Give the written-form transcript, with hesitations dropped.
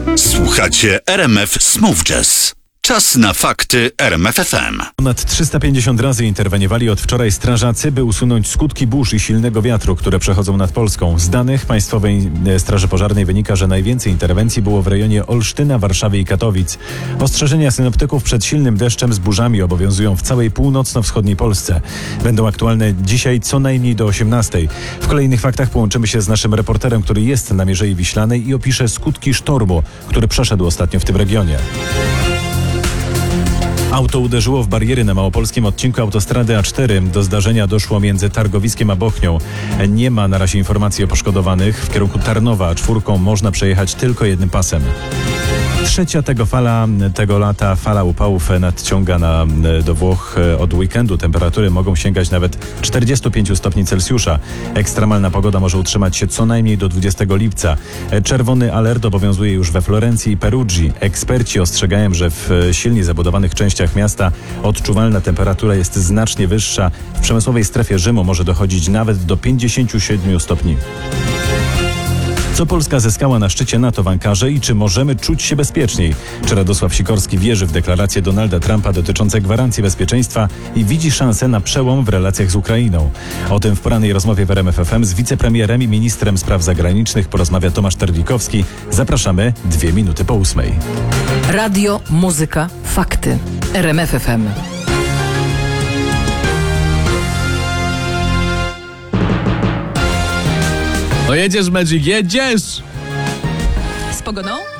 Słuchacie RMF Smooth Jazz. Czas na fakty RMF FM. Ponad 350 razy interweniowali od wczoraj strażacy, by usunąć skutki burz i silnego wiatru, które przechodzą nad Polską. Z danych Państwowej Straży Pożarnej wynika, że najwięcej interwencji było w rejonie Olsztyna, Warszawy i Katowic. Ostrzeżenia synoptyków przed silnym deszczem z burzami obowiązują w całej północno-wschodniej Polsce. Będą aktualne dzisiaj co najmniej do 18:00. W kolejnych faktach połączymy się z naszym reporterem, który jest na Mierzei Wiślanej i opisze skutki sztormu, który przeszedł ostatnio w tym regionie. Auto uderzyło w bariery na małopolskim odcinku autostrady A4. Do zdarzenia doszło między Targowiskiem a Bochnią. Nie ma na razie informacji o poszkodowanych. W kierunku Tarnowa A4 można przejechać tylko jednym pasem. Trzecia tego lata fala upałów nadciąga do Włoch. Od weekendu temperatury mogą sięgać nawet 45 stopni Celsjusza. Ekstremalna pogoda może utrzymać się co najmniej do 20 lipca. Czerwony alert obowiązuje już we Florencji i Perugii. Eksperci ostrzegają, że w silnie zabudowanych częściach miasta odczuwalna temperatura jest znacznie wyższa. W przemysłowej strefie Rzymu może dochodzić nawet do 57 stopni. Co Polska zyskała na szczycie NATO w Ankarze i czy możemy czuć się bezpieczniej? Czy Radosław Sikorski wierzy w deklaracje Donalda Trumpa dotyczące gwarancji bezpieczeństwa i widzi szansę na przełom w relacjach z Ukrainą? O tym w porannej rozmowie w RMF FM z wicepremierem i ministrem spraw zagranicznych porozmawia Tomasz Terlikowski. Zapraszamy 2 minuty po 8:00. Radio, muzyka, fakty. RMF FM. No jedziesz, Magic, jedziesz! Z pogodą?